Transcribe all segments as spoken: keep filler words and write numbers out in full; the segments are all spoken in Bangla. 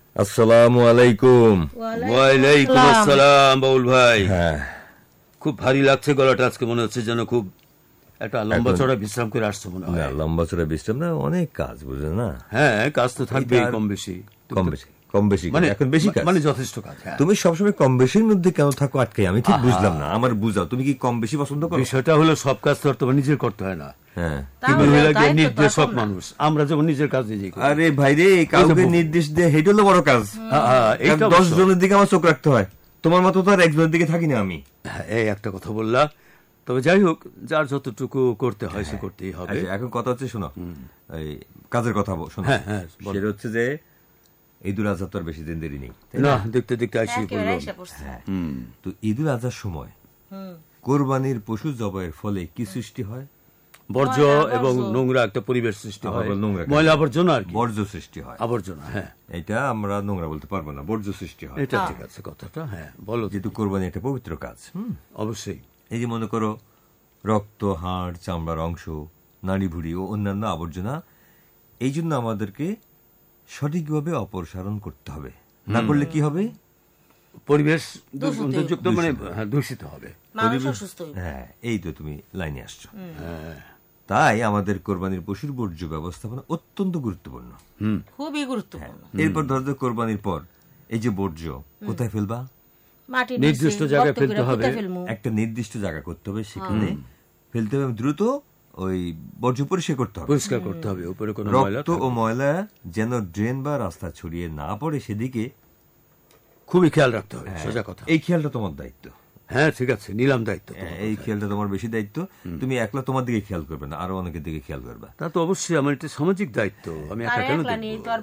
আসসালামু আলাইকুম। ওয়ালাইকুম আসসালাম বাউল ভাই। হ্যাঁ, খুব ভারী লাগছে গলাটা আজকে, মনে হচ্ছে যেন খুব একটা লম্বা চড়া বিশ্রাম করে আসছো মনে না হয়। লম্বা চড়া বিশ্রাম না, অনেক কাজ বুঝলেন না। হ্যাঁ, কাজ তো থাকবে এটা- কম বেশি কম বেশি কম বেশি মানে এখন বেশি কাজ। মানে যথেষ্ট কাজ। হ্যাঁ, তুমি সবসময় কম বেশির মধ্যে কেন থাকো আটকে, আমি ঠিক বুঝলাম না। আমার বুঝাও, তুমি কি কম বেশি পছন্দ করো? বিষয়টা হলো সব কাজ তো আর তোমার নিজের করতে হয় না। হ্যাঁ, কিন্তু হয়ে গিয়ে নির্দেশক মানুষ, আমরা যেমন নিজের কাজ নিজেই করি। আরে ভাই রে, কাউকে নির্দেশ দিয়ে হেঁটে হলো বড় কাজ। হ্যাঁ, হ্যাঁ, এইটা দশ অবশ্য। জনের দিকে আমার চোখ রাখতে হয়, তোমার মতো তো আর একজনের দিকে থাকি না আমি। হ্যাঁ, এই একটা কথা বললা। তবে যাই হোক, যার যতটুকু করতে হয় সে করতেই হবে। আচ্ছা, এখন কথা হচ্ছে শোনো, এই কাজের কথা বল- শোনো। হ্যাঁ, হ্যাঁ, বলো। সেটা হচ্ছে যে ঈদুল আজহা তো আর বেশি দিন দেরি নেই। না, দেখতে দেখতে আসি করলো। তো ঈদুল আজহার সময় কোরবানির পশু জবাইয়ের ফলে কি সৃষ্টি হয়? বর্জ্য এবং নোংরা একটা পরিবেশ সৃষ্টি হয়, আবার নোংরা কেন? ময়লা আবর্জনা আর কি। বর্জ্য সৃষ্টি হয়। আবর্জনা, হ্যাঁ, এটা আমরা নোংরা বলতে পারবো না, বর্জ্য সৃষ্টি হয়। এটা ঠিক আছে কথাটা। হ্যাঁ, বলো। যেহেতু কোরবানি একটা পবিত্র কাজ, হুম, অবশ্যই। এই যে মনে করো রক্ত, হাড়, চামড়ার অংশ, নাড়ি ভুড়ি ও অন্যান্য আবর্জনা, এই জন্য আমাদেরকে সঠিকভাবে অপসারণ করতে হবে। না করলে কি হবে? পরিবেশ দুর্গন্ধযুক্ত, মানে হ্যাঁ, দূষিত হবে। হ্যাঁ, এই তো তুমি লাইনে আসছো। তাই আমাদের কোরবানির পশুর বর্জ্য ব্যবস্থাপনা অত্যন্ত গুরুত্বপূর্ণ, খুবই গুরুত্বপূর্ণ। এরপর ধরো কোরবানির পর এই যে বর্জ্য কোথায় ফেলবা? নির্দিষ্ট জায়গায় ফেলতে হবে, একটা নির্দিষ্ট জায়গা করতে হবে, সেখানে ফেলতে হবে। দ্রুত ওই বর্জ্য পরিষ্কার করতে হবে, পরিষ্কার করতে হবে। উপরে কোনো ময়লা রক্ত ও ময়লা যেন ড্রেন বা রাস্তা ছড়িয়ে না পড়ে সেদিকে খুবই খেয়াল রাখতে হবে। সোজা কথা। এই খেয়ালটা তোমার দায়িত্ব। হ্যাঁ, ঠিক আছে, নিলাম দায়িত্ব। এই খেয়ালটা তোমার বেশি দায়িত্ব। তুমি একলা তোমার দিকে খেয়াল করবে না, আরো অনেকের দিকে খেয়াল করবে। তা তো অবশ্যই, আমার এটা সামাজিক দায়িত্ব। আমি একা কেন দেখবো?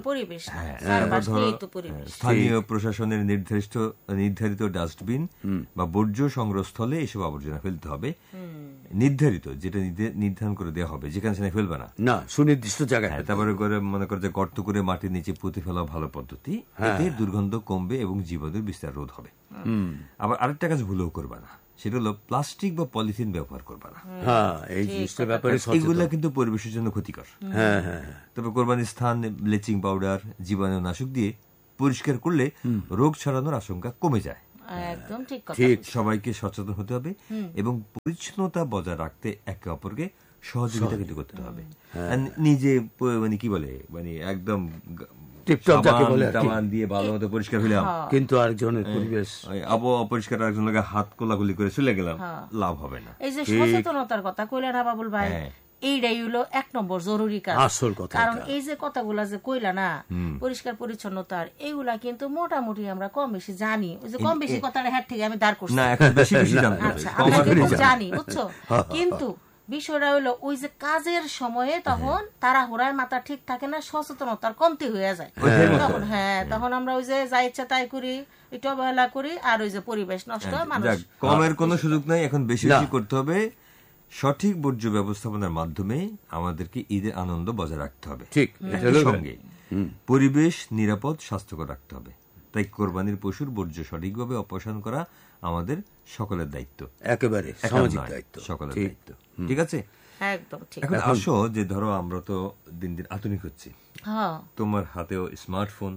স্থানীয় প্রশাসনের নির্ধারিত নির্ধারিত ডাস্টবিন বা বর্জ্য সংগ্রহস্থলে এসব আবর্জনা ফেলতে হবে। নির্ধারিত, যেটা নির্ধারণ করে দেওয়া হবে, যেখানে সেখানে ফেলবে না, না, সুনির্দিষ্ট জায়গায়। তারপরে করে মনে করে যে গর্ত করে মাটির নিচে পুঁতে ফেলা ভালো পদ্ধতি। এতে দুর্গন্ধ কমবে এবং জীবাণুর বিস্তার রোধ হবে। আবার আরেকটা কাজ ভুলেও করবে না, সেটা হলো প্লাস্টিক বা পলিথিন ব্যবহার করবে না। হ্যাঁ, এই জিনিসটার ব্যাপারে এগুলা কিন্তু পরিবেশের জন্য ক্ষতিকর। হ্যাঁ, হ্যাঁ। তবে কোরবানির স্থান ব্লিচিং পাউডার, জীবাণুনাশক দিয়ে পরিষ্কার করলে রোগ ছড়ানোর আশঙ্কা কমে যায়। একদম ঠিক কথা। ঠিক, সবাইকে সচেতন হতে হবে এবং পরিচ্ছন্নতা বজায় রাখতে একে অপরকে সহযোগিতা কিন্তু করতে হবে। আর নিজে মানে কি বলে, মানে একদম টিপটপ যাকে বলে আর কি, সাবান দিয়ে ভালো মতো পরিষ্কার হইলাম, কিন্তু আরেকজনের পরিবেশ আবো অপরিষ্কার আরেকজন লোক হাত কোলাগুলি করে চলে গেলাম, লাভ হবে না। এই যে সচেতনতার কথা কইলেন না বাবুল ভাই, এইটাই হলো এক নম্বর জরুরি কাজ, আসল কথা। কারণ এই যে কথাগুলা যে কইলা না, পরিষ্কার পরিচ্ছন্নতার, এইগুলা কিন্তু মোটামুটি আমরা কম বেশি জানি। ওই যে কম বেশি কথাটা হ্যাঁ ঠিক আমি দাঁড় করছি না, এখন বেশি বেশি জানতে হবে। আচ্ছা, আমরা কিন্তু জানি, বুঝছো, কিন্তু বিষয়টা হলো ওই যে কাজের সময়ে তখন তারা হোরায় মাথা ঠিক থাকে না, সচেতনতার কমতি হয়ে যায় তখন। হ্যাঁ, তখন আমরা ওই যে যা ইচ্ছা তাই করি, একটু অবহেলা করি, আর ওই যে পরিবেশ নষ্ট হয়। মানুষ কমের কোনো সুযোগ নাই, এখন বেশি বেশি করতে হবে। সঠিক বর্জ্য ব্যবস্থাপনার মাধ্যমে আমাদেরকে ঈদের আনন্দ বজায় রাখতে হবে। ঠিক, সঙ্গে পরিবেশ নিরাপদ, স্বাস্থ্যকর রাখতে হবে। তাই কোরবানির পশুর বর্জ্য সঠিকভাবে অপসারণ করা আমাদের সকলের দায়িত্ব, একেবারে সামাজিক দায়িত্ব, সকলের দায়িত্ব। ঠিক আছে, একদম ঠিক। এখন আসো যে ধরো আমরা তো দিন দিন আধুনিক হচ্ছি, তোমার হাতেও স্মার্টফোন,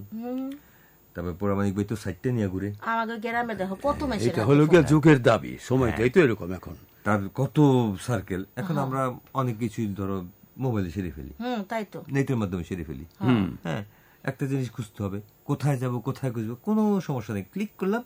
তবে পৌরাণিক বই তো সাইটটা নিয়ে ঘুরে আমাদের গ্রামে দেখো কত মেশিন। এটা হলো গিয়ে যুগের দাবি, সময়টাই তো এরকম এখন, তার কত সার্কেল। এখন আমরা অনেক কিছুই ধরো মোবাইলে সেরে ফেলি, তাই তো, নেটের মাধ্যমে সেরে ফেলি। হ্যাঁ, একটা জিনিস খুঁজতে হবে, কোথায় যাব, কোথায় খুঁজবো, কোনো সমস্যা নেই, ক্লিক করলাম,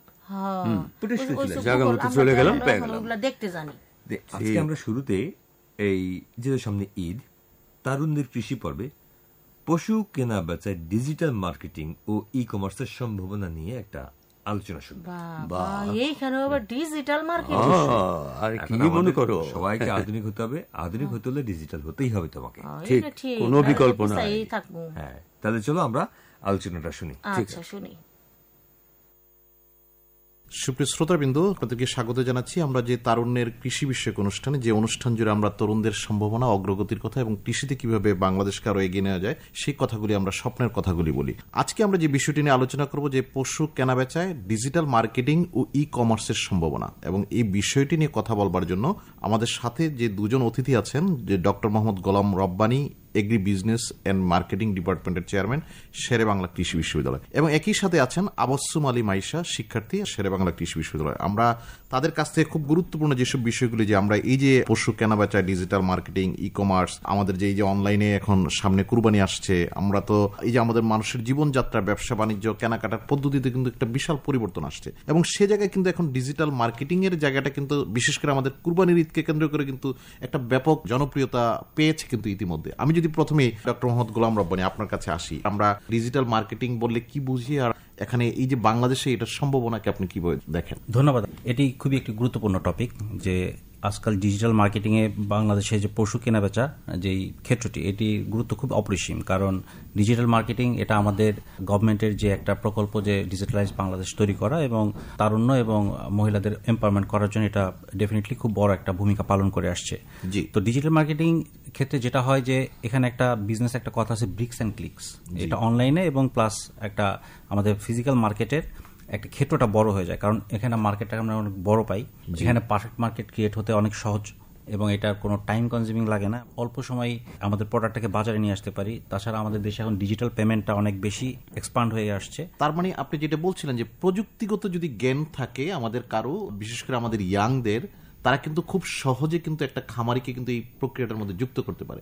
জায়গা মতো চলে গেলাম, পেয়ে গেলাম। দেখতে জানি। আজকে আমরা শুরুতে এই যে সামনে ঈদ, তারুণ্যের কৃষি পর্বে পশু কেনা বেচায় ডিজিটাল মার্কেটিং ও ই কমার্সের সম্ভাবনা নিয়ে একটা আলোচনা শুনবো। এইখানে আবার ডিজিটাল মার্কেটিং, আর কি মনে করো, সবাইকে আধুনিক হতে হবে, আধুনিক হতে হলে ডিজিটাল হতেই হবে তোমাকে, ঠিক, কোনো বিকল্প নাই। হ্যাঁ, তাহলে চলো আমরা আলোচনাটা শুনি। আচ্ছা, শুনি। সুপ্রিয় শ্রোতাবৃন্দ, আপনাদেরকে স্বাগত জানাচ্ছি আমরা যে তারুণ্যের কৃষি বিষয়ক অনুষ্ঠানে, যে অনুষ্ঠান জুড়ে আমরা তরুণদের সম্ভাবনা, অগ্রগতির কথা এবং কৃষিতে কিভাবে বাংলাদেশকে আরো এগিয়ে নেওয়া যায় সেই কথাগুলি, আমরা স্বপ্নের কথাগুলি বলি। আজকে আমরা যে বিষয়টি নিয়ে আলোচনা করব, যে পশু কেনাবেচায় ডিজিটাল মার্কেটিং ও ই কমার্সের সম্ভাবনা, এবং এই বিষয়টি নিয়ে কথা বলবার জন্য আমাদের সাথে যে দুজন অতিথি আছেন, যে doctor Mohammad Golam Rabbani agri business and marketing ডিপার্টমেন্টের চেয়ারম্যান শেরে বাংলা কৃষি বিশ্ববিদ্যালয়, এবং একই সাথে আছেন আবসুম আলী মাইশা, শিক্ষার্থী শেরে বাংলা কৃষি বিশ্ববিদ্যালয়। আমরা তাদের কাছ থেকে খুব গুরুত্বপূর্ণ যেসব বিষয়গুলি, যে আমরা এই যে পশু কেনাবেচা, ডিজিটাল মার্কেটিং, ই কমার্স, আমাদের যে এই যে অনলাইনে এখন সামনে কুরবানি আসছে, আমরা তো এই যে আমাদের মানুষের জীবনযাত্রা, ব্যবসা বাণিজ্য, কেনাকাটার পদ্ধতিতে কিন্তু একটা বিশাল পরিবর্তন আসছে, এবং সে জায়গায় কিন্তু এখন ডিজিটাল মার্কেটিং এর জায়গাটা কিন্তু বিশেষ করে আমাদের কুরবানির ঈদকে কেন্দ্র করে কিন্তু একটা ব্যাপক জনপ্রিয়তা পেয়েছে কিন্তু ইতিমধ্যে। আমি যদি প্রথমে ডক্টর মোহাম্মদ গোলাম রব্বানী আপনার কাছে আসি, আমরা ডিজিটাল মার্কেটিং বললে কি বুঝি, আর এখানে এই যে বাংলাদেশে এটার সম্ভাবনাকে আপনি কিভাবে দেখেন? ধন্যবাদ। এটি খুবই একটি গুরুত্বপূর্ণ টপিক, যে আজকাল ডিজিটাল মার্কেটিংয়ে বাংলাদেশে যে পশু কেনাবেচা যেই ক্ষেত্রটি, এটির গুরুত্ব খুব অপরিসীম। কারণ ডিজিটাল মার্কেটিং এটা আমাদের গভর্নমেন্টের যে একটা প্রকল্প, যে ডিজিটালাইজ বাংলাদেশ তৈরি করা এবং তারুণ্য এবং মহিলাদের এম্পাওয়ারমেন্ট করার জন্য এটা ডেফিনেটলি খুব বড় একটা ভূমিকা পালন করে আসছে। তো ডিজিটাল মার্কেটিং ক্ষেত্রে যেটা হয়, যে এখানে একটা বিজনেস একটা কথা আছে ব্রিক্স অ্যান্ড ক্লিকস, এটা অনলাইনে এবং প্লাস একটা আমাদের ফিজিক্যাল মার্কেটের একটা ক্ষেত্রটা বড় হয়ে যায়, কারণ এখানে মার্কেটটা আমরা অনেক বড় পাই। এখানে পারফেক্ট মার্কেট ক্রিয়েট হতে অনেক সহজ এবং এটা কোনো টাইম কনজিউমিং লাগে না, অল্প সময় আমাদের প্রোডাক্টটাকে বাজারে নিয়ে আসতে পারি। তাছাড়া আমাদের দেশে এখন ডিজিটাল পেমেন্টটা অনেক বেশি এক্সপান্ড হয়ে আসছে। তার মানে আপনি যেটা বলছিলেন যে প্রযুক্তিগত যদি জ্ঞান থাকে আমাদের কারো, বিশেষ করে আমাদের ইয়াংদের, তারা কিন্তু খুব সহজে কিন্তু একটা খামারিকে কিন্তু এই প্রক্রিয়াটার মধ্যে যুক্ত করতে পারে।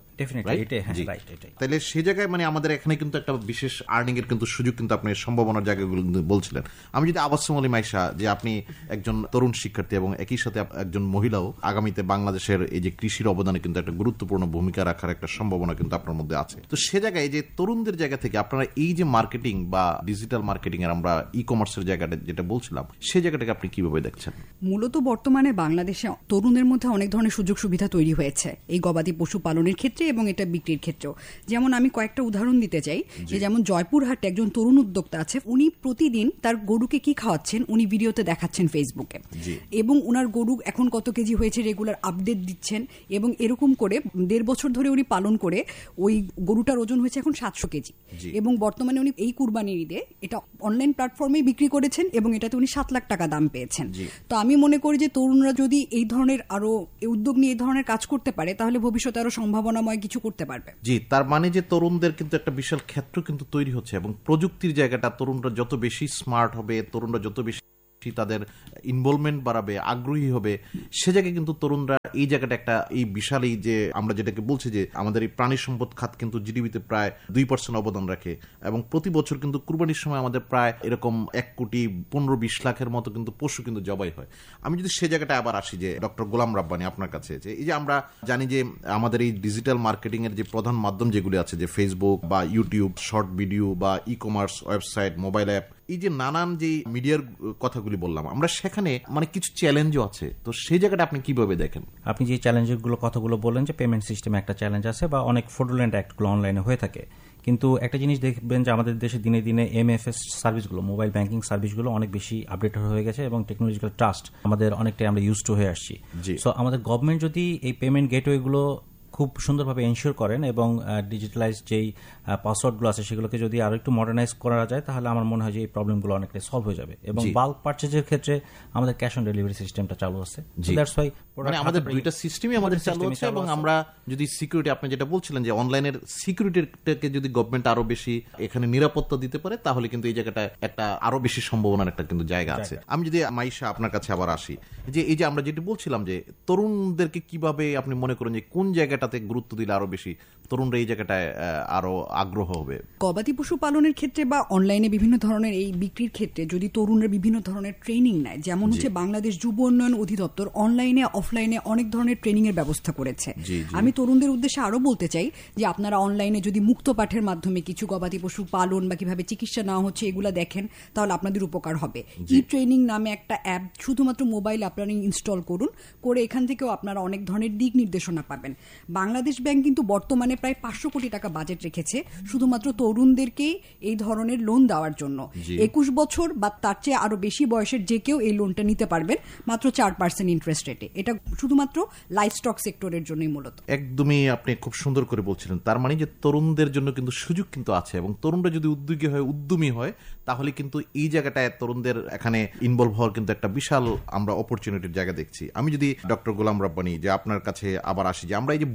তাহলে সে জায়গায় মানে আমাদের এখানে কিন্তু একটা বিশেষ আর্নিং এর কিন্তু সুযোগ কিন্তু আপনি সম্ভাবনার জায়গাগুলো কিন্তু বলছিলেন। আমি যদি আবাসুম আলী মাইশা, যে আপনি একজন তরুণ শিক্ষার্থী এবং একই সাথে একজন মহিলাও, আগামীতে বাংলাদেশের এই যে কৃষির অবদানে কিন্তু একটা গুরুত্বপূর্ণ ভূমিকা রাখার একটা সম্ভাবনা কিন্তু আপনার মধ্যে আছে। তো সে জায়গায় যে তরুণদের জায়গা থেকে আপনারা এই যে মার্কেটিং বা ডিজিটাল মার্কেটিং এর আমরা ই কমার্সের জায়গাটা যেটা বলছিলাম, সেই জায়গাটাকে আপনি কিভাবে দেখছেন? মূলত বর্তমানে বাংলাদেশে তরুণদের মধ্যে অনেক ধরনের সুযোগ সুবিধা তৈরি হয়েছে এই গবাদি পশু পালনের ক্ষেত্রে এবং এটা বিক্রির ক্ষেত্রেও। যেমন আমি কয়েকটা উদাহরণ দিতে চাই, যে যেমন জয়পুরহাটে একজন তরুণ উদ্যোক্তা আছে, উনি প্রতিদিন তার গরুকে কি খাওয়াচ্ছেন উনি ভিডিওতে দেখাচ্ছেন ফেসবুকে, এবং উনার গরু এখন কত কেজি হয়েছে রেগুলার আপডেট দিচ্ছেন, এবং এরকম করে দেড় বছর ধরে উনি পালন করে ওই গরুটার ওজন হয়েছে এখন সাতশো কেজি, এবং বর্তমানে উনি এই কুরবানির ঈদে এটা অনলাইন প্ল্যাটফর্মে বিক্রি করেছেন এবং এটাতে উনি সাত লাখ টাকা দাম পেয়েছেন। তো আমি মনে করি যে তরুণরা যদি এই ধরনের আরো উদ্যোগ নিয়ে এই ধরনের কাজ করতে পারে, তাহলে ভবিষ্যতে আরো সম্ভাবনাময় কিছু করতে পারবে। জি, তার মানে যে তরুণদের কিন্তু একটা বিশাল ক্ষেত্র কিন্তু তৈরি হচ্ছে, এবং প্রযুক্তির জায়গাটা তরুণরা যত বেশি স্মার্ট হবে, তরুণরা যত বেশি তাদের ইনভলভমেন্ট বাড়াবে, আগ্রহী হবে, সে জায়গায় কিন্তু তরুণরা এই জায়গাটা একটা এই বিশাল এই যে আমরা যেটাকে বলছি যে আমাদের এই প্রাণী সম্পদ খাত কিন্তু জিডিপিতে প্রায় দুই পার্সেন্ট অবদান রাখে, এবং প্রতি বছর কিন্তু কুরবানির সময় আমাদের প্রায় এরকম এক কোটি পনেরো বিশ লাখের মতো কিন্তু পশু কিন্তু জবাই হয়। আমি যদি সে জায়গাটা আবার আসি, যে ডক্টর গোলাম রাব্বানী আপনার কাছে, যে এই যে আমরা জানি যে আমাদের এই ডিজিটাল মার্কেটিং এর যে প্রধান মাধ্যম যেগুলি আছে, যে ফেসবুক বা ইউটিউব শর্ট ভিডিও বা e commerce website, mobile app, এই যে নানান যে মিডিয়ার কথাগুলি বললাম আমরা, সেখানে মানে কিছু চ্যালেঞ্জও আছে। তো সেই জায়গাটা আপনি কিভাবে দেখেন? আপনি যে চ্যালেঞ্জগুলো কথাগুলো বললেন, যে পেমেন্ট সিস্টেমে একটা চ্যালেঞ্জ আছে বা অনেক ফ্রডুলেন্ট অ্যাক্টগুলো অনলাইনে হয়ে থাকে, কিন্তু একটা জিনিস দেখবেন যে আমাদের দেশে দিনে দিনে এমএফএস সার্ভিসগুলো, মোবাইল ব্যাংকিং সার্ভিসগুলো অনেক বেশি আপডেট হয়ে গেছে এবং টেকনোলজিক্যাল ট্রাস্ট আমাদের অনেকটাই আমরা ইউজ টু হয়ে আসছি। সো আমাদের গভর্নমেন্ট যদি এই পেমেন্ট গেটওয়েগুলো খুব সুন্দরভাবে এনশিওর করেন এবং ডিজিটালাইজ যেই পাসওয়ার্ডগুলো আছে সেগুলোকে যদি আরো একটু মডার্নাইজ করা যায়, তাহলে আমার মনে হয় যে এই প্রবলেমগুলো অনেকটাই সলভ হয়ে যাবে। এবং বাল্ক পারচেজের ক্ষেত্রে আমাদের ক্যাশ অন ডেলিভারি সিস্টেমটা চালু আছে, দ্যাটস ওয়াই মানে আমাদের দুইটা সিস্টেমই আমাদের চালু আছে। এবং আমরা যদি সিকিউরিটি, আপনি যেটা বলছিলেন যে অনলাইনের সিকিউরিটিটাকে যদি গভর্নমেন্ট আরো বেশি এখানে নিরাপত্তা দিতে পারে, তাহলে কিন্তু এই জায়গাটা একটা আরো বেশি সম্ভাবনার একটা কিন্তু জায়গা আছে। আমি যদি মাইশা আপনার কাছে আবার আসি, যে এই যে আমরা যেটা বলছিলাম যে তরুণদেরকে কিভাবে আপনি মনে করেন যে কোন জায়গাটাতে গুরুত্ব দিলে আরো বেশি তরুণরা এই জায়গাটায় আরো আগ্রহ হবে? গবাদি পশু পালনের ক্ষেত্রে বা অনলাইনে বিভিন্ন ধরনের এই বিক্রির ক্ষেত্রে যদি তরুণরা বিভিন্ন ধরনের ট্রেনিং নেয়, যেমন হচ্ছে বাংলাদেশ যুব উন্নয়ন অধিদপ্তর অনলাইনে অফলাইনে অনেক ধরনের ট্রেনিং এর ব্যবস্থা করেছে। আমি তরুণদের উদ্দেশ্যে আরো বলতে চাই যে আপনারা অনলাইনে যদি মুক্ত পাঠের মাধ্যমে কিছু গবাদি পশু পালন বা কিভাবে চিকিৎসা নেওয়া হচ্ছে এগুলো দেখেন, তাহলে আপনাদের উপকার হবে। ই ট্রেনিং নামে একটা অ্যাপ শুধুমাত্র মোবাইল আপনারা ইনস্টল করুন, করে এখান থেকেও আপনারা অনেক ধরনের দিক নির্দেশনা পাবেন। বাংলাদেশ ব্যাংক কিন্তু বর্তমানে প্রায় পাঁচশো কোটি টাকা বাজেট রেখেছে শুধুমাত্র তরুণদেরকে এই ধরনের লোন দেওয়ার জন্য। একুশ বছর বা তার চেয়ে আরো বেশি বয়সের যে কেউ এই লোনটা নিতে পারবেন মাত্র চার পার্সেন্ট ইন্টারেস্ট রেটে। এটা শুধুমাত্র লাইভ স্টক সেক্টরের জন্যই মূলত। একদমই আপনি খুব সুন্দর করে বলছিলেন। তার মানে যে তরুণদের জন্য কিন্তু সুযোগ কিন্তু আছে, এবং তরুণরা যদি উদ্যোগী হয়, উদ্যমী হয়, তাহলে কিন্তু এই জায়গাটায় তরুণদের এখানে ইনভলভ হওয়ার কিন্তু একটা বিশাল আমরা অপরচুনিটির জায়গা দেখছি। আমি যদি ডক্টর গোলাম রাব্বানী যে আপনার কাছে আবার আসি, যে আমরা এই যে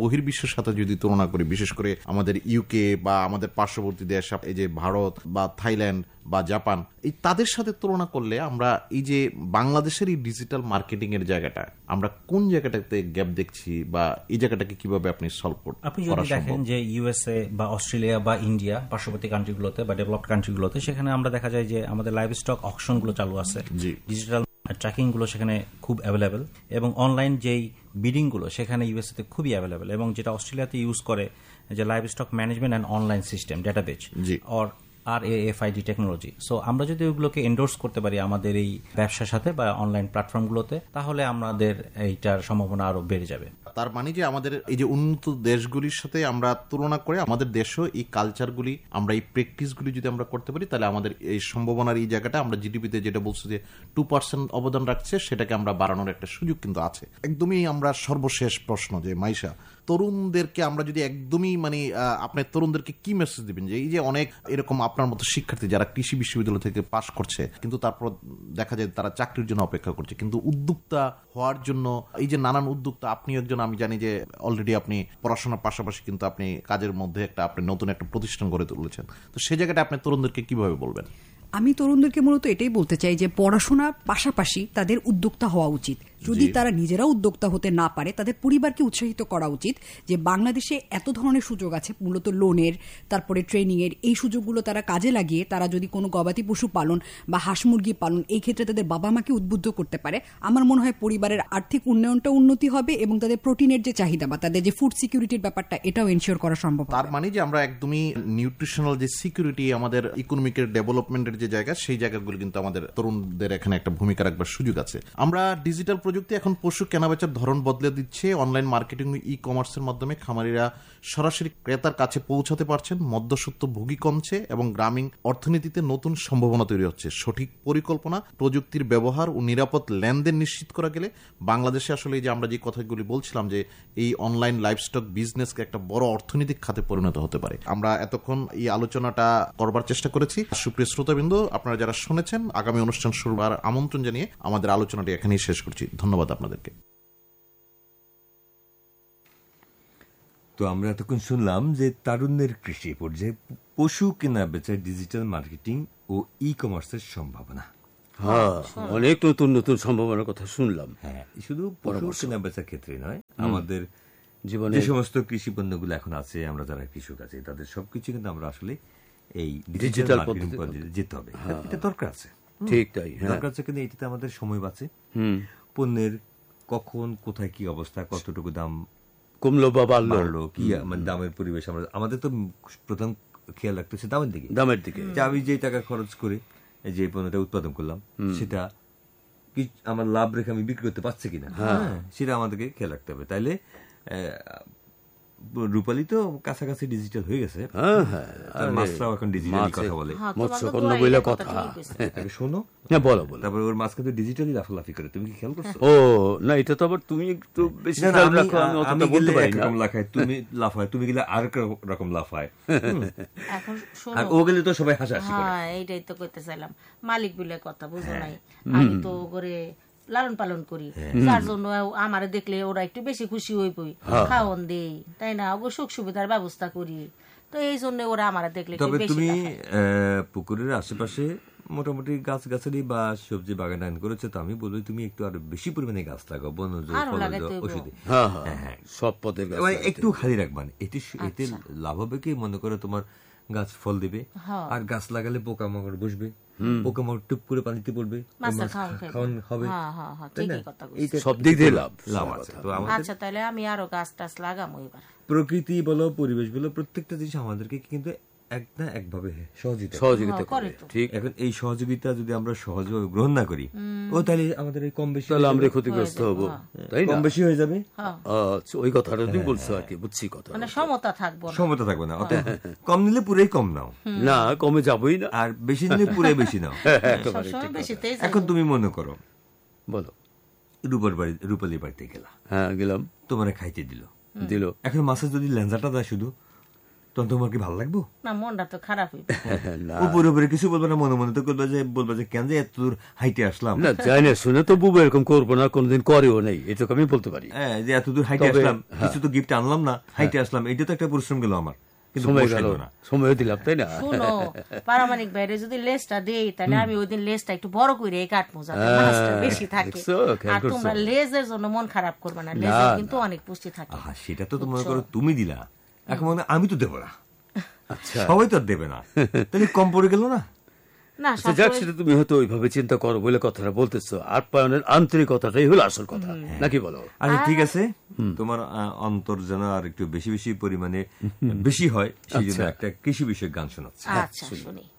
বহির্বিশ্বের সাথে যদি তুলনা করি, বিশেষ করে আমাদের ইউকে বা আমাদের পার্শ্ববর্তী দেশ এই যে ভারত বা থাইল্যান্ড বা জাপান, এই তাদের সাথে তুলনা করলে আমরা এই যে বাংলাদেশের এই ডিজিটাল মার্কেটিং এর জায়গাটা আমরা কোন জায়গাটাতে গ্যাপ দেখছি বা এই জায়গাটাকে কিভাবে আপনি সলভ করতে আপনি যদি দেখেন যে ইউএসএ বা অস্ট্রেলিয়া বা ইন্ডিয়া পার্শ্ববর্তী কান্ট্রিগুলোতে বা ডেভেলপড কান্ট্রিগুলোতে, সেখানে আমরা দেখা যায় যে আমাদের লাইভ স্টক অকশনগুলো চালু আছে, ডিজিটাল ট্র্যাকিং গুলো সেখানে খুব অ্যাভেলেবেল, এবং অনলাইন যেই বিডিং গুলো সেখানে ইউএসএ তে খুবই অ্যাভেলেবেল, এবং যেটা অস্ট্রেলিয়াতে ইউজ করে যে live stock management and online system database or R A F I D technology. So আমরা যদি ওইগুলোকে এন্ডোর্স করতে পারি আমাদের এই ব্যবসার সাথে বা অনলাইন প্ল্যাটফর্মগুলোতে, তাহলে আমাদের এইটার সম্ভাবনা আরো বেড়ে যাবে। তার মানে যে আমাদের এই যে উন্নত দেশগুলির সাথে আমরা তুলনা করে আমাদের দেশও এই কালচারগুলি, আমরা এই প্র্যাকটিসগুলি যদি আমরা করতে পারি, তাহলে আমাদের এই সম্ভাবনার এই জায়গাটা আমরা জিডিপিতে যেটা বলছি যে টু পার্সেন্ট অবদান রাখছে, সেটাকে আমরা বাড়ানোর একটা সুযোগ কিন্তু আছে। একদমই আমরা সর্বশেষ প্রশ্ন যে মাইশা, তরুণদেরকে আমরা যদি একদমই মানে আপনার তরুণদেরকে কি মেসেজ দিবেন যে এই যে অনেক এরকম আপনার মতো শিক্ষার্থী যারা কৃষি বিশ্ববিদ্যালয় থেকে পাশ করছে, কিন্তু তারপর দেখা যায় তারা চাকরির জন্য অপেক্ষা করছে, কিন্তু উদ্যোক্তা হওয়ার জন্য এই যে নানান উদ্যোক্তা, আপনি একজন, আমি জানি যে অলরেডি আপনি পড়াশোনার পাশাপাশি কিন্তু আপনি কাজের মধ্যে একটা আপনি নতুন একটা প্রতিষ্ঠান গড়ে তুলেছেন, তো সে জায়গাটা আপনি তরুণদেরকে কিভাবে বলবেন? আমি তরুণদেরকে মূলত এটাই বলতে চাই যে পড়াশোনার পাশাপাশি তাদের উদ্যোক্তা হওয়া উচিত। যদি তারা নিজেরা উদ্যোক্তা হতে না পারে, তাদের পরিবারকে উৎসাহিত করা উচিত যে বাংলাদেশে এত ধরনের সুযোগ আছে, মূলত লোনের, তারপরে ট্রেনিং এর, এই সুযোগগুলো তারা কাজে লাগিয়ে তারা যদি কোনো গবাদি পশু পালন বা হাঁস মুরগি পালন, এই ক্ষেত্রে তাদের বাবা মাকে উদ্বুদ্ধ করতে পারে, আমার মনে হয় পরিবারের আর্থিক উন্নয়নটা উন্নতি হবে এবং তাদের প্রোটিনের যে চাহিদা বা তাদের যে ফুড সিকিউরিটির ব্যাপারটা, এটাও এনশিওর করা সম্ভব। তার মানে যে আমরা একদমই নিউট্রিশনাল যে সিকিউরিটি, আমাদের ইকোনমিকের ডেভেলপমেন্টের যে জায়গা, সেই জায়গাগুলো কিন্তু আমাদের তরুণদের এখানে একটা ভূমিকা রাখবার সুযোগ আছে। আমরা ডিজিটাল প্রযুক্তি এখন পশু কেনাবেচার ধরন বদলে দিচ্ছে। অনলাইন মার্কেটিং, ই কমার্সের মাধ্যমে খামারিরা সরাসরি ক্রেতার কাছে পৌঁছাতে পারছেন, মধ্যস্বত্ব ভোগী কমছে এবং গ্রামীণ অর্থনীতিতে নতুন সম্ভাবনা তৈরি হচ্ছে। সঠিক পরিকল্পনা, প্রযুক্তির ব্যবহার ও নিরাপদ লেনদেন নিশ্চিত করা গেলে বাংলাদেশে আসলে এই যে আমরা যে কথাগুলি বলছিলাম যে এই অনলাইন লাইভস্টক বিজনেসকে একটা বড় অর্থনৈতিক খাতে পরিণত হতে পারে। আমরা এতক্ষণ এই আলোচনাটা করবার চেষ্টা করেছি। সুপ্রিয় শ্রোতাবৃন্দ, আপনারা যারা শুনেছেন, আগামী অনুষ্ঠান শুরুবার আমন্ত্রণ জানিয়ে আমাদের আলোচনাটি এখানেই শেষ করছি। ধন্যবাদ আপনাদেরকে। তো আমরা এতক্ষণ শুনলাম যে তারুণ্যের কৃষি পর্যায়ে পশু কেনা বেচার ডিজিটাল মার্কেটিং ও ই কমার্সের সম্ভাবনা। হ্যাঁ, অনেক নতুন নতুন সম্ভাবনার কথা শুনলাম। হ্যাঁ, শুধু পশু কেনা বেচার ক্ষেত্রে নয়, আমাদের জীবনে যে সমস্ত কৃষি পণ্যগুলো এখন আছে, আমরা যারা কৃষক আছে তাদের সবকিছু কিন্তু আমরা আসলে এই ডিজিটাল মার্কেটিং পদ্ধতিতে যেতে হবে। এটা দরকার আছে, ঠিক তাই দরকার আছে, কিন্তু এটাতে আমাদের সময় বাঁচে। পণ্যের কখন কোথায় কি অবস্থা, কতটুকু দাম কমলো বা বাড়লো, কি মানে দামের পরিবেশ, আমরা আমাদের তো প্রথম খেয়াল রাখতে হচ্ছে দামের দিকে দামের দিকে আমি যে টাকা খরচ করে যে পণ্যটা উৎপাদন করলাম, সেটা কি আমার লাভ রেখে আমি বিক্রি করতে পারছি কিনা, সেটা আমাদেরকে খেয়াল রাখতে হবে। তাইলে রূপালী তো কাছাকাছি ডিজিটাল হয়ে গেছে, মাছরাও এখন ডিজিটালি কথা বলে, মৎস্যকন্যা বলে কথা শোনো, হ্যাঁ বলো বলো। তারপরে ওর মাছ কিন্তু ডিজিটালি লাফালাফি করে, তুমি কি খেয়াল করছো? ও না, এটা তো আবার তুমি একটু বেশি খেয়াল রাখো, আমি অতটা বলতে পারি না। লাফায় তুমি লাফায় তুমি গেলে আর রকম লাফায়, আর ও গেলে তো সবাই হাসাহাসি করে। হ্যাঁ, এইটাই তো কইতে চাইলাম, মালিক বলে কথা বুঝো নাই, আমি তো করে লালন পালন করি, যার জন্য আমার দেখলে ওরা একটু বেশি খুশি হইবই, খাওয়ন দেই, তাই না, ওগো সুখ সুবিধার ব্যবস্থা করি, তো এই জন্য ওরা আমার দেখলে। তবে তুমি পুকুরের আশেপাশে মোটামুটি গাছ গাছালি বা সবজি বাগান টাগান করেছো, তো আমি বলবো তুমি একটু আরো বেশি পরিমাণে গাছ লাগাও, বনজ ওষুধি, সব পদের গাছ একটু খালি রাখবা। এতে এতে লাভ হবে কি, মনে করো তোমার গাছ ফল দিবে, আর গাছ লাগালে পোকামাকড় বসবে, পোকামাকড় টুপ করে পানিতে পড়বে, খাওয়ান হবে, সব দিক দিয়ে লাভ লাভ আছে। তো আচ্ছা, তাহলে আমি আরো গাছ টাছ লাগাবো এবার। প্রকৃতি বলো, পরিবেশ বলো, প্রত্যেকটা জিনিস আমাদেরকে কিন্তু এক না একভাবে সহযোগিতা সহযোগিতা করে। ঠিক, এখন এই সহযোগিতা যদি আমরা সহজভাবে গ্রহণ না করি, ও তাহলে আমাদের এই কম বেশি, তাহলে আমরা ক্ষতিগ্রস্ত হবো, তাই না? কম বেশি হয়ে যাবে। ওই কথাটা তুমি বলছো আর কি, বুঝছি কথা, মানে সমতা থাকবো, সমতা থাকবে না। অত কম নিলে পুরাই কম নাও, না কমে যাবোই না, আর বেশি নিলে পুরাই বেশি নাও। এখন তুমি মনে করো, বলো, রূপার বাড়ি রূপালীর বাড়িতে গেলা, হ্যাঁ গেলাম, তোমার খাইতে দিল দিল এখন মাছের যদি লেঞ্জাটা দেয় শুধু, তখন তোমার কি ভালো লাগবো? না, মনটা তো খারাপ হইবে। উপরে উপরে কিছু বলবে না, মনে মনে তো করবে যে বলবে যে কেন যে এত দূর হাইটে আসলাম। না, জানি না, শুনে তো বুবু এরকম করবো না, কোনোদিন করেও নেই, এটুকু আমি বলতে পারি। হ্যাঁ, যে এত দূর হাইটে আসলাম, কিছু তো গিফট আনলাম না, হাইটে আসলাম, এটা তো একটা পরিশ্রম গেল আমার, কিন্তু সময় পোষাইল গেল না। সময় দিলাম, তাই না? শুনো, পারামানিক বাইরে যদি লেসটা দেই তাহলে আমি ওই দিন লেসটা একটু বড় করে কাটবো যাতে মাছটা বেশি থাকে। দেখছো, খেয়াল আর তোমরা করছো। লেজের জন্য মন খারাপ করবে না, লেজের কিন্তু অনেক পুষ্টি থাকে। আহা, সেটা তো মনে করো তুমি দিলা, এখন মনে হয় আমি তো দেবো না, সবাই তো আর দেবে না, তাহলে কম পড়ে গেল না? না, আচ্ছা, যাক, সেটা তুমি হয়তো ওইভাবে চিন্তা করো বলে কথাটা বলতেছো। আপ্যায়নের আন্তরিকতাটাই হলো আসল কথা, নাকি বলো? আচ্ছা, ঠিক আছে, তোমার আহ, অন্তর যেন আর একটু বেশি বেশি পরিমাণে বেশি হয়, সেই জন্য একটা কৃষি বিষয়ক গান শোনাচ্ছি। আচ্ছা, শুনি।